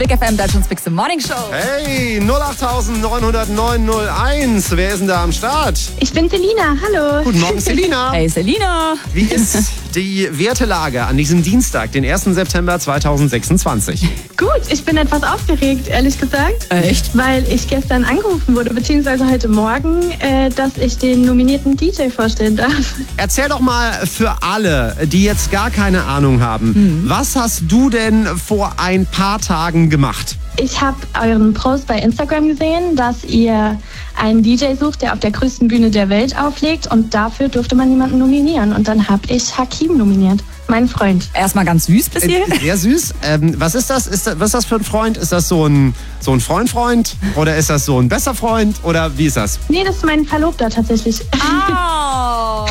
Big FM, Deutschlands Big Morning Show. Hey, 0890901. Wer ist denn da am Start? Ich bin Selina, hallo. Guten Morgen, Selina. Hey, Selina. Wie ist die Wertelage an diesem Dienstag, den 1. September 2026? Gut, ich bin etwas aufgeregt, ehrlich gesagt. Echt? Weil ich gestern angerufen wurde, beziehungsweise heute Morgen, dass ich den nominierten DJ vorstellen darf. Erzähl doch mal für alle, die jetzt gar keine Ahnung haben, was hast du denn vor ein paar Tagen gemacht? Ich habe euren Post bei Instagram gesehen, dass ihr einen DJ sucht, der auf der größten Bühne der Welt auflegt, und dafür durfte man jemanden nominieren. Und dann habe ich Hakim nominiert, meinen Freund. Erstmal ganz süß bis hierhin. Sehr süß. Was ist das? Was ist das für ein Freund? Ist das so ein Freund? Oder ist das so ein besser Freund? Oder wie ist das? Nee, das ist mein Verlobter tatsächlich. Oh,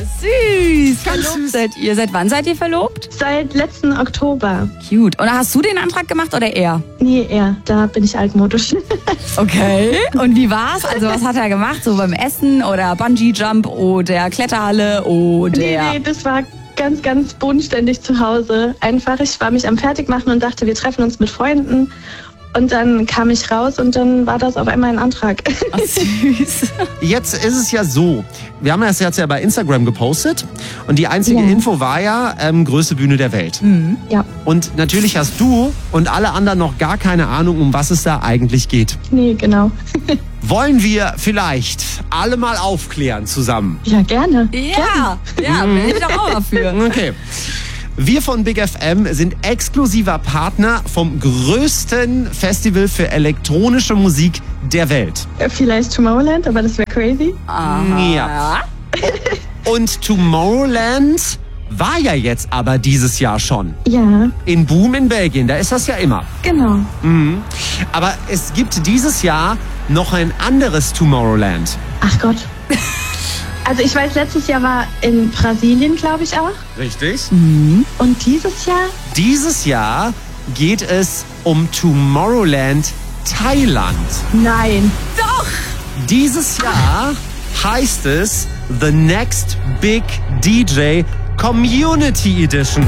süß. Verlobt seid ihr. Seit wann seid ihr verlobt? Seit letzten Oktober. Cute. Und hast du den Antrag gemacht oder er? Nee, er. Da bin ich altmodisch. Okay. Und wie war's? Also was hat er gemacht? So beim Essen oder Bungee-Jump oder Kletterhalle oder... Nee, das war ganz, ganz bodenständig zu Hause. Einfach, ich war mich am Fertigmachen und dachte, wir treffen uns mit Freunden. Und dann kam ich raus und dann war das auf einmal ein Antrag. Ach, süß. Jetzt ist es ja so, wir haben das jetzt ja bei Instagram gepostet und die einzige Info war ja größte Bühne der Welt. Ja. Und natürlich hast du und alle anderen noch gar keine Ahnung, um was es da eigentlich geht. Nee, genau. Wollen wir vielleicht alle mal aufklären zusammen? Ja, gerne. Ja, bin ich doch auch dafür. Okay. Wir von Big FM sind exklusiver Partner vom größten Festival für elektronische Musik der Welt. Vielleicht Tomorrowland, aber das wäre crazy. Ja. Und Tomorrowland war ja jetzt aber dieses Jahr schon. Ja, In Boom in Belgien, da ist das ja immer. genau. Aber es gibt dieses Jahr noch ein anderes Tomorrowland. Ach Gott. Also ich weiß, letztes Jahr war in Brasilien, glaube ich auch. Richtig. Und dieses Jahr? Dieses Jahr geht es um Tomorrowland Thailand. Nein. Doch! Dieses Jahr heißt es The Next Big DJ Community Edition.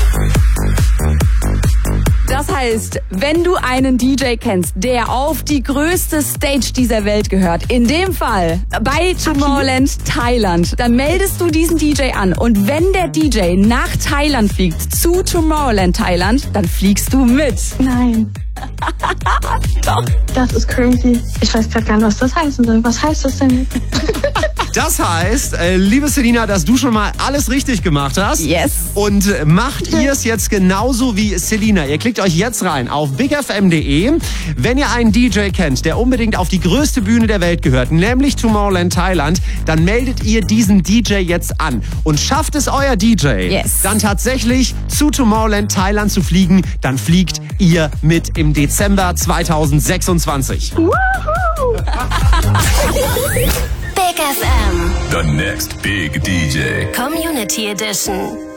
Das heißt, wenn du einen DJ kennst, der auf die größte Stage dieser Welt gehört, in dem Fall bei Tomorrowland Thailand, dann meldest du diesen DJ an. Und wenn der DJ nach Thailand fliegt, zu Tomorrowland Thailand, dann fliegst du mit. Nein. Doch. Das ist crazy. Ich weiß gerade gar nicht, was das heißen soll. Was heißt das denn? Das heißt, liebe Selina, dass du schon mal alles richtig gemacht hast. Yes. Und macht ihr es jetzt genauso wie Selina. Ihr klickt euch jetzt rein auf bigfm.de. Wenn ihr einen DJ kennt, der unbedingt auf die größte Bühne der Welt gehört, nämlich Tomorrowland Thailand, dann meldet ihr diesen DJ jetzt an. Und schafft es euer DJ, dann tatsächlich zu Tomorrowland Thailand zu fliegen, dann fliegt ihr mit im Dezember 2026. Big FM. The next big DJ. Community Edition.